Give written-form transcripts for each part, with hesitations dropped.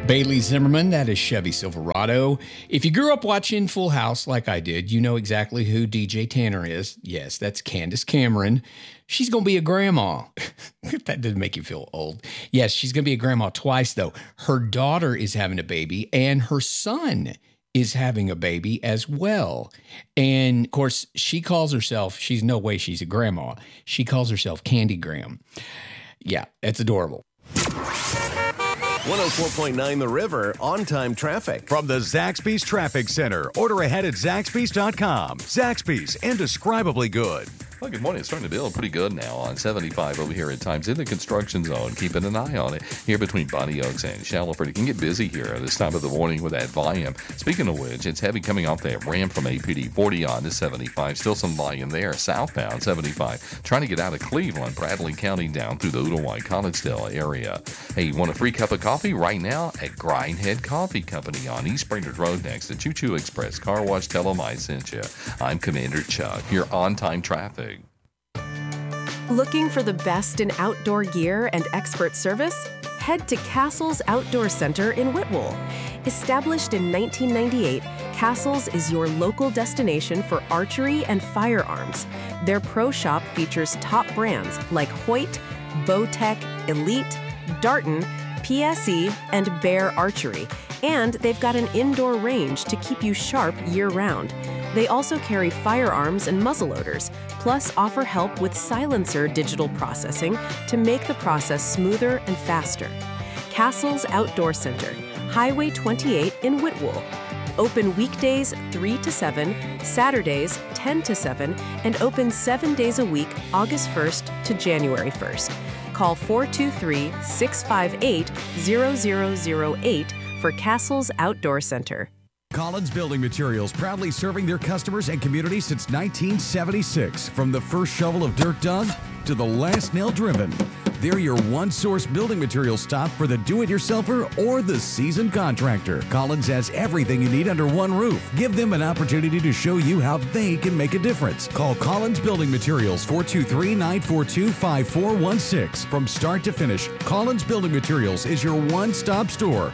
Bailey Zimmerman, that is Chevy Silverado. If you grew up watching Full House like I did, you know exactly who DJ Tanner is. Yes, that's Candace Cameron. She's going to be a grandma. That didn't make you feel old. Yes, she's going to be a grandma twice, though. Her daughter is having a baby, and her son is having a baby as well. And, of course, she calls herself, she's no way she's a grandma. She calls herself Candy Graham. Yeah, it's adorable. 104.9 The River, on-time traffic. From the Zaxby's Traffic Center. Order ahead at Zaxby's.com. Zaxby's, indescribably good. Well, good morning. It's starting to build pretty good now on 75 over here at times in the construction zone. Keeping an eye on it here between Bonnie Oaks and Shallowford. It can get busy here at this time of the morning with that volume. Speaking of which, it's heavy coming off that ramp from APD 40 on to 75. Still some volume there. Southbound 75. Trying to get out of Cleveland, Bradley County down through the Ooltewah, Collegedale area. Hey, you want a free cup of coffee right now at Grindhead Coffee Company on East Brainerd Road next to Choo Choo Express. Car wash, tell them I sent you. I'm Commander Chuck. Your on-time traffic. Looking for the best in outdoor gear and expert service? Head to Castles Outdoor Center in Whitwell. Established in 1998, Castles is your local destination for archery and firearms. Their pro shop features top brands like Hoyt, Bowtech, Elite, Darton, PSE, and Bear Archery. And they've got an indoor range to keep you sharp year-round. They also carry firearms and muzzleloaders, plus offer help with silencer digital processing to make the process smoother and faster. Castles Outdoor Center, Highway 28 in Whitwell. Open weekdays 3 to 7, Saturdays 10 to 7, and open 7 days a week, August 1st to January 1st. Call 423-658-0008 for Castles Outdoor Center. Collins Building Materials, proudly serving their customers and community since 1976. From the first shovel of dirt dug to the last nail driven. They're your one-source building materials stop for the do-it-yourselfer or the seasoned contractor. Collins has everything you need under one roof. Give them an opportunity to show you how they can make a difference. Call Collins Building Materials, 423-942-5416. From start to finish, Collins Building Materials is your one-stop store,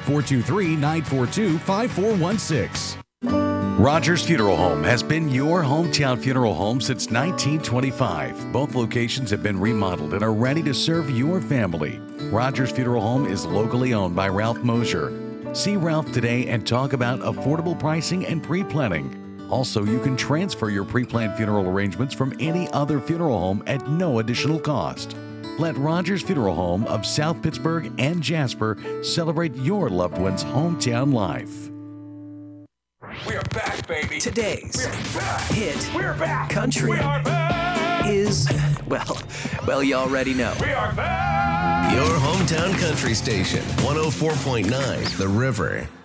423-942-5416. Rogers Funeral Home has been your hometown funeral home since 1925. Both locations have been remodeled and are ready to serve your family. Rogers Funeral Home is locally owned by Ralph Mosier. See Ralph today and talk about affordable pricing and pre-planning. Also, you can transfer your pre-planned funeral arrangements from any other funeral home at no additional cost. Let Rogers Funeral Home of South Pittsburgh and Jasper celebrate your loved one's hometown life. We are back, baby. Today's hit We're back. Country We are back. is, well, you already know. We are back. Your hometown country station, 104.9 The River.